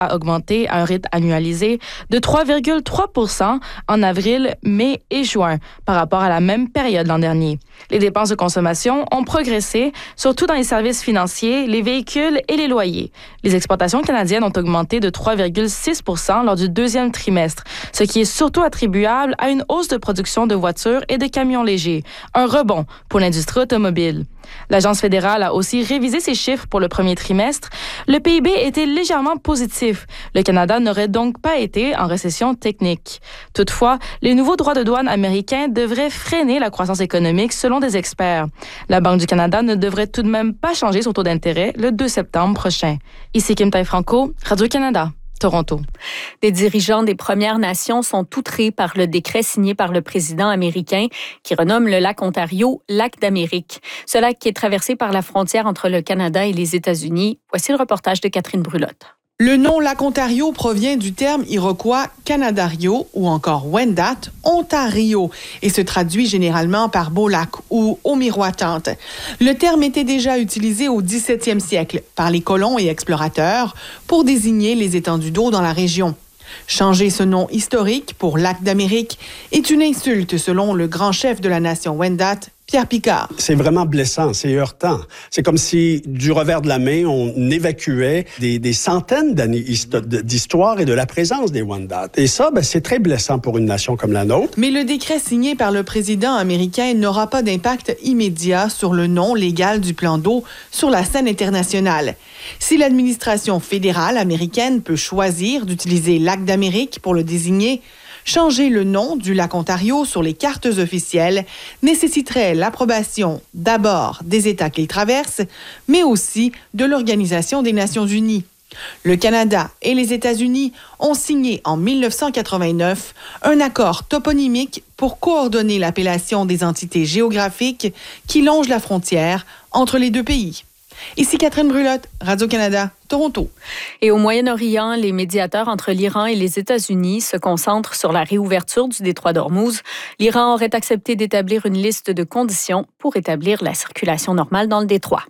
a augmenté à un rythme annualisé de 3,3 % en avril, mai et juin par rapport à la même période l'an dernier. Les dépenses de consommation ont progressé, surtout dans les services financiers, les véhicules et les loyers. Les exportations canadiennes ont augmenté de 3,6 % lors du deuxième trimestre, ce qui est surtout attribuable à une hausse de production de voitures et de camions légers, un rebond pour l'industrie automobile. L'Agence fédérale a aussi révisé ses chiffres pour le premier trimestre. Le PIB était légèrement positif. Le Canada n'aurait donc pas été en récession technique. Toutefois, les nouveaux droits de douane américains devraient freiner la croissance économique selon des experts. La Banque du Canada ne devrait tout de même pas changer son taux d'intérêt le 2 septembre prochain. Ici Kim Tai-Franco, Radio-Canada. Toronto. Des dirigeants des Premières Nations sont outrés par le décret signé par le président américain qui renomme le lac Ontario Lac d'Amérique. Ce lac qui est traversé par la frontière entre le Canada et les États-Unis. Voici le reportage de Catherine Brulotte. Le nom Lac Ontario provient du terme iroquois Canadario ou encore Wendat, Ontario, et se traduit généralement par beau lac ou eau miroitante. Le terme était déjà utilisé au 17e siècle par les colons et explorateurs pour désigner les étendues d'eau dans la région. Changer ce nom historique pour Lac d'Amérique est une insulte selon le grand chef de la nation Wendat, Pierre Picard. C'est vraiment blessant, c'est heurtant. C'est comme si, du revers de la main, on évacuait des centaines d'années d'histoire et de la présence des Wendat. Et ça, c'est très blessant pour une nation comme la nôtre. Mais le décret signé par le président américain n'aura pas d'impact immédiat sur le nom légal du plan d'eau sur la scène internationale. Si l'administration fédérale américaine peut choisir d'utiliser Lac d'Amérique pour le désigner, changer le nom du lac Ontario sur les cartes officielles nécessiterait l'approbation d'abord des États qu'il traverse, mais aussi de l'Organisation des Nations unies. Le Canada et les États-Unis ont signé en 1989 un accord toponymique pour coordonner l'appellation des entités géographiques qui longent la frontière entre les deux pays. Ici Catherine Brulotte, Radio-Canada, Toronto. Et au Moyen-Orient, les médiateurs entre l'Iran et les États-Unis se concentrent sur la réouverture du détroit d'Ormuz. L'Iran aurait accepté d'établir une liste de conditions pour établir la circulation normale dans le détroit.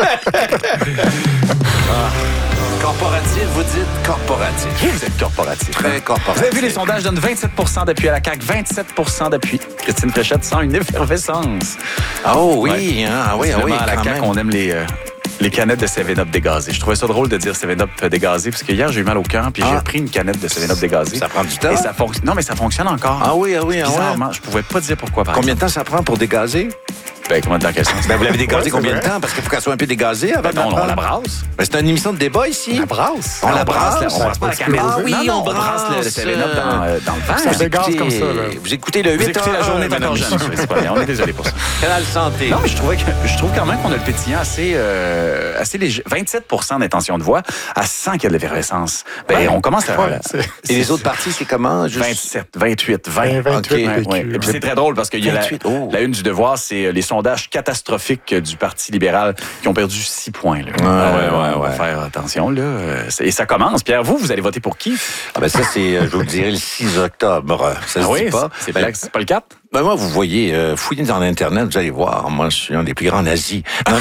Corporatif, vous dites corporatif. Vous êtes corporatif. Très corporatif. Vous avez vu, les sondages donnent 27% d'appui à la CAQ, 27% d'appui. Christine Fréchette sent une effervescence. Oh oui, ouais. Ah oui, à la CAQ, on aime les canettes de 7-Up dégazées. Je trouvais ça drôle de dire 7-Up dégazé parce que hier, j'ai eu mal au cœur puis j'ai pris une canette de 7-Up dégazée. Ça prend du temps? Et non, mais ça fonctionne encore. Ah oui. Bizarrement, je pouvais pas dire pourquoi. Combien de temps ça prend pour dégazer? Comment dans quel sens? Vous l'avez dégazée combien de temps? Parce qu'il faut qu'elle soit un peu dégazée avant on la brasse. Mais c'est une émission de débat ici. On la brasse? On la brasse. On brasse pas la canette. Ah oui, on brasse le 7-Up dans le vent. Ça dégaze comme ça. Là. Vous écoutez le 8 Vous écoutez la journée d'accord jeune. C'est pas bien. On est désolé pour ça. Canal Santé. Non, mais je trouve quand même qu'on a le pétillant assez léger. 27% d'intention de voix à 100 qu'il y a de l'effervescence. On commence à... Et les autres partis, c'est comment? 27, 28, 20. 28 Et puis c'est très drôle parce qu'il y a la une du Devoir, c'est les sondages catastrophiques du Parti libéral qui ont perdu 6 points. Là. On va faire attention. Là. Et ça commence. Pierre, vous allez voter pour qui? Ça, c'est, je vous le dirai, le 6 octobre. Ça se dit pas. C'est pas le 4? Moi, vous voyez, fouillez dans l'Internet, vous allez voir. Moi, je suis un des plus grands nazis. Non.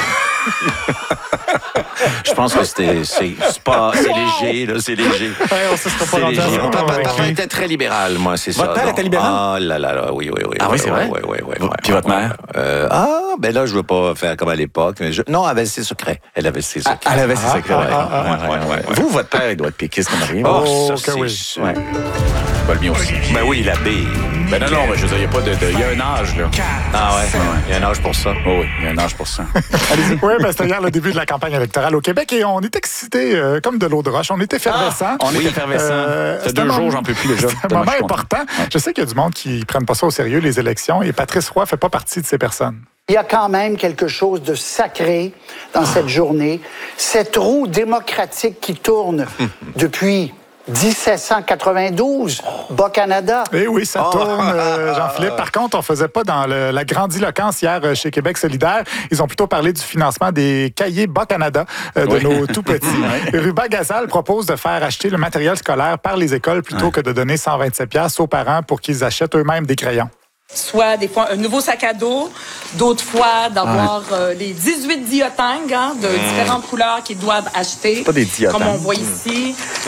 Je pense que c'est léger, là, c'est léger. C'est léger. Mon papa était très libéral, moi, c'est ça. Votre père était libéral? Ah là, oui. Ah oui, c'est vrai? Oui. Puis votre mère? Là, je veux pas faire comme à l'époque. Non, elle avait ses secrets. Elle avait ses secrets. Elle avait ses secrets, Vous, votre père, il doit être péquiste comme rien. Ça, c'est sûr. Pas le mien aussi. Ben oui, l'abbé. Non, mais je veux dire, il y a pas de... Il y a un âge, là. Ah ouais? Il y a un âge pour ça. Oui, il y a un âge pour ça. Allez-y. Oui, c'était hier le début de la campagne électorale au Québec et on est excités comme de l'eau de roche. On est effervescents. On est effervescents. Ça fait 2 jours, j'en peux plus déjà. C'est un moment important. Je sais qu'il y a du monde qui ne prennent pas ça au sérieux, les élections, et Patrice Roy ne fait pas partie de ces personnes. Il y a quand même quelque chose de sacré dans cette journée. Cette roue démocratique qui tourne depuis 1792, Bas-Canada. Eh oui, ça tourne, Jean-Philippe. Par contre, on ne faisait pas dans la grandiloquence hier chez Québec solidaire. Ils ont plutôt parlé du financement des cahiers Bas-Canada de nos tout-petits. Ruba Gazal propose de faire acheter le matériel scolaire par les écoles plutôt que de donner 127$ aux parents pour qu'ils achètent eux-mêmes des crayons. Soit des fois un nouveau sac à dos, d'autres fois d'avoir les 18 diotang de différentes couleurs qu'ils doivent acheter. C'est pas des diotang. Comme on voit ici.